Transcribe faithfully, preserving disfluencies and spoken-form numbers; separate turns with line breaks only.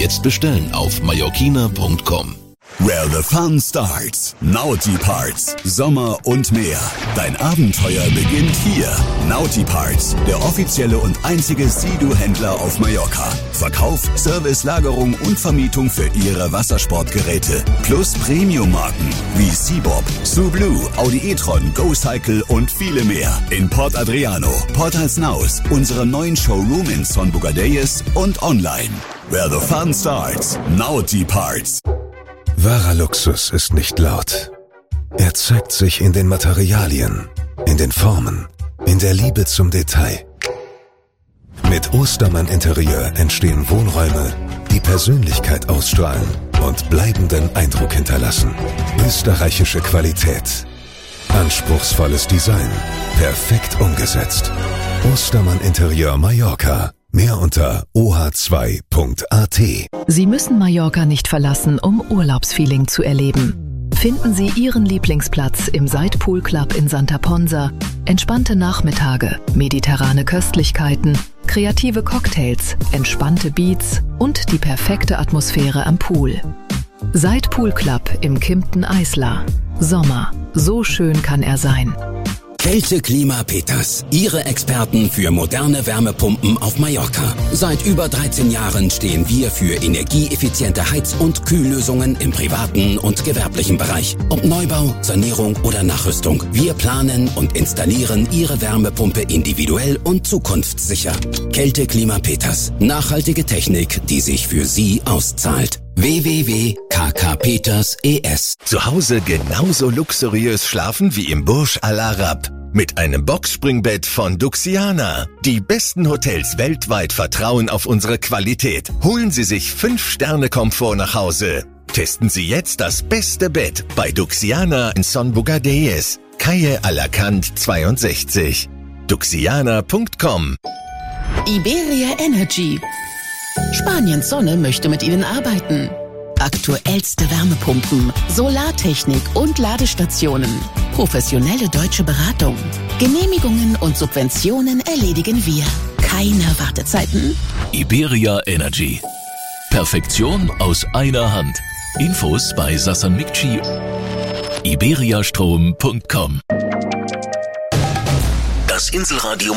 Jetzt bestellen auf mallorquina punkt com.
Where the fun starts. Naughty Parts. Sommer und mehr. Dein Abenteuer beginnt hier. Naughty Parts, der offizielle und einzige Sea-Doo-Händler auf Mallorca. Verkauf, Service, Lagerung und Vermietung für Ihre Wassersportgeräte. Plus Premium-Marken wie Seabob, Sublue, Audi e-tron, GoCycle und viele mehr. In Port Adriano, Port Alsnaus, unserem neuen Showroom in Son Bugadeyes und online. Where the fun starts. Naughty Parts.
Wahrer Luxus ist nicht laut. Er zeigt sich in den Materialien, in den Formen, in der Liebe zum Detail. Mit Ostermann Interieur entstehen Wohnräume, die Persönlichkeit ausstrahlen und bleibenden Eindruck hinterlassen. Österreichische Qualität. Anspruchsvolles Design. Perfekt umgesetzt. Ostermann Interieur Mallorca. Mehr unter o h zwei punkt a t.
Sie müssen Mallorca nicht verlassen, um Urlaubsfeeling zu erleben. Finden Sie Ihren Lieblingsplatz im Side Pool Club in Santa Ponsa, entspannte Nachmittage, mediterrane Köstlichkeiten, kreative Cocktails, entspannte Beats und die perfekte Atmosphäre am Pool. Side Pool Club im Kimpton Isla. Sommer, so schön kann er sein.
Kälte Klima Peters, Ihre Experten für moderne Wärmepumpen auf Mallorca. Seit über dreizehn Jahren stehen wir für energieeffiziente Heiz- und Kühllösungen im privaten und gewerblichen Bereich. Ob Neubau, Sanierung oder Nachrüstung. Wir planen und installieren Ihre Wärmepumpe individuell und zukunftssicher. Kälte Klima Peters, nachhaltige Technik, die sich für Sie auszahlt. w w w punkt k k peters punkt e s.
Zu Hause genauso luxuriös schlafen wie im Burj Al Arab. Mit einem Boxspringbett von Duxiana. Die besten Hotels weltweit vertrauen auf unsere Qualität. Holen Sie sich fünf Sterne Komfort nach Hause. Testen Sie jetzt das beste Bett bei Duxiana in Son Bugadeyes. Calle Alacant zweiundsechzig. duxiana punkt com.
Iberia Energy. Spaniens Sonne möchte mit Ihnen arbeiten. Aktuellste Wärmepumpen, Solartechnik und Ladestationen. Professionelle deutsche Beratung. Genehmigungen und Subventionen erledigen wir. Keine Wartezeiten.
Iberia Energy. Perfektion aus einer Hand. Infos bei Sassan Mikci. iberiastrom punkt com. Das Inselradio